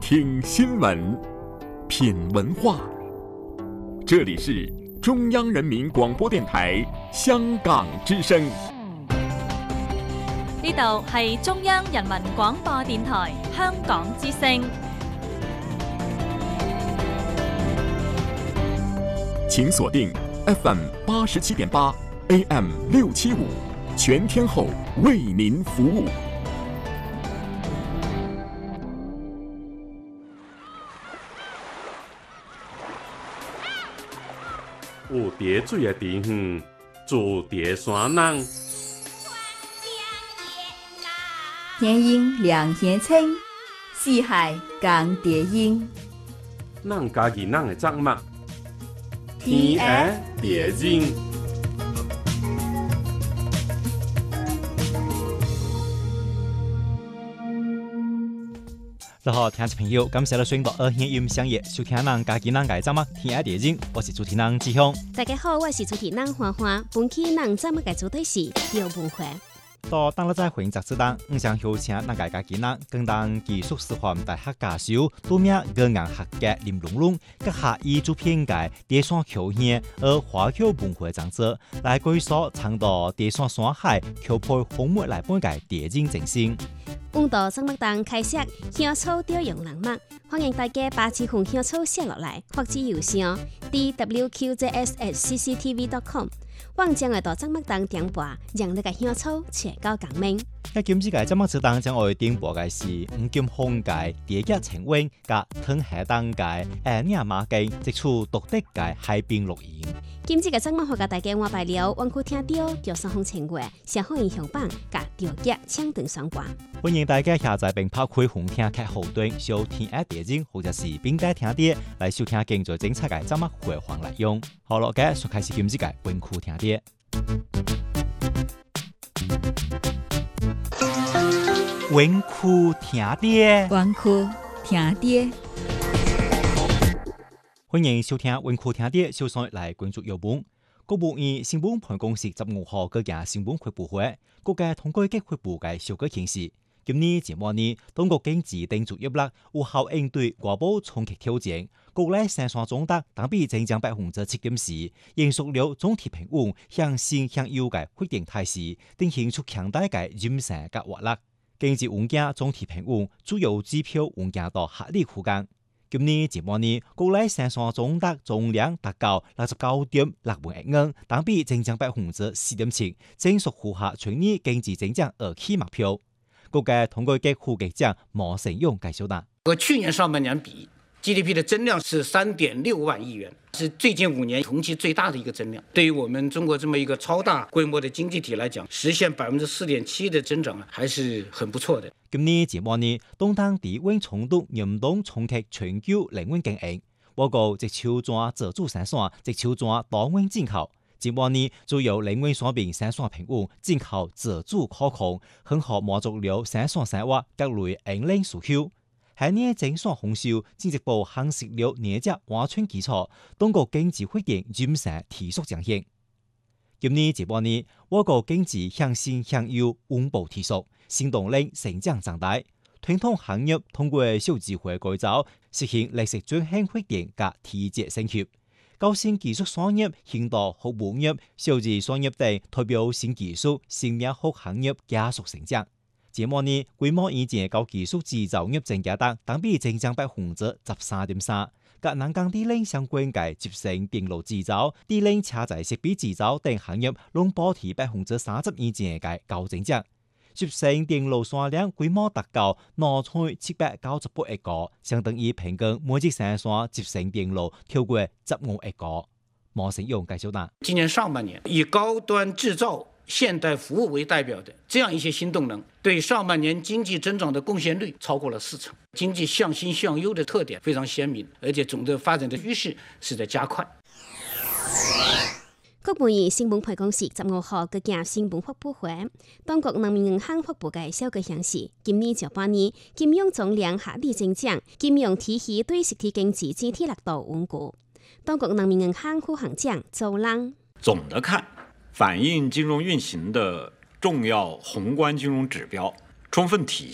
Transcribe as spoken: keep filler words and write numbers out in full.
听新闻，品文化。这里是中央人民廣播電台香港之聲。 呢度係中央人民廣播電台香港之聲。 請鎖定 F M 八十七點八 A M 六七五，全天候為您服務。 有蝶水的地方，住蝶山人。 天阴兩天清，四海共蝶音。 咱家己咱的節目，天涯蝶音。 大家好，聽眾朋友，感謝你選擇二線音響業收聽咱家己咱嘅節目《天涯蝶音》，我是主持人志雄。 大家好，我是主持人花花。本期咱節目嘅主題是釣文會。 到當日在回應集之當，唔想邀請咱家己咱更當技術師範大學教授，多名高顏學嘅林龍龍，閣下以主編嘅蝶山橋縣而華僑文會講座，來介紹倡導蝶山山海橋配風物來本嘅蝶音精神。 溫度節目當開設香草釣用欄目，歡迎大家把這份香草寫落來，或者郵箱 d w q j s at c c t v dot com。我將會到節目當點播，讓你嘅香草傳到革命。 喺今次嘅節目之當將會點播嘅是五金紅嘅蝶劇情溫加吞下當嘅誒尼亞馬嘅一處獨特嘅海邊錄影。 今次嘅節目會甲大家安排了，灣區聽到叫雙風情話，社會影響榜甲釣劇搶斷相關。 歡迎大家下載並拋開紅聽劇後端收聽一碟音，或者是並帶聽碟來收聽更最精彩嘅節目回放內容。好了，嘅就開始今次嘅溫區聽碟。溫區聽碟， 灣區聽碟。 歡迎收聽溫區聽碟，首先來關注要聞。國務院新聞辦公室十五號舉行新聞發佈會，國家統計局發佈嘅數據顯示，今年前半年，中國經濟定足業力有效應對外部衝擊挑戰，國內生產總值同比增長百分之七點四，延續了總體平穩向前向右嘅發展態勢，呈現出強大嘅韌性和活力。經濟穩健總體平穩，主要指標穩健到合理區間。今年前半年，國內生產總值總量達到六十九點六萬億元，同比增長百分之四點七，正屬符合全年經濟增長預期目標。國家統計局副局長毛成勇介紹道： 和去年上半年比 ，G D P 的增量是三點六萬億元，是最近五年同期最大的一個增量。對於我們中國這麼一個超大規模的經濟體來講，實現百分之四點七的增長，還是很不錯的。 今年前半年，東當低溫衝突嚴重衝擊全球能源供應，我國直抽轉自主生產，直抽轉多溫進口。前半年主要能源產品生產平穩，進口自主可控，很好滿足了生產生活各類應領需求。喺呢整雙紅燒進一步夯實了年節完全基礎，中國經濟發展韌性持續彰顯。今年前半年，我國經濟向前向右穩步提速，新動力成長壯大，傳統行業通過小智慧改造，實現綠色轉型發展和提質升級。高新技術產業、現代服務業、小智產業等代表新技術、新領域行業加速成長。前半年規模以前高技術製造業增加得同比增長百分之十三點三。甲南港電力相關嘅集成電路製造、電力車載設備製造等行業，攏保持百分之三十以前嘅高增長。集成電路產量規模達到兩千七百九十八億個，相當於平均每日生產集成電路超過十五億個。毛成勇介紹道： 今年上半年，以高端製造、現代服務為代表的這樣一些新動能，對上半年經濟增長的貢獻率超過了四成。經濟向新向優的特點非常鮮明，而且總的發展的趨勢是在加快。 國務院新聞辦公室十五號舉行新聞發佈會，中國人民銀行發佈嘅數據顯示，今年上半年金融總量合理增長，金融體系對實體經濟整體力度穩固。中國人民銀行副行長周浪： 總的看，反映金融運行的重要宏觀金融指標，充分體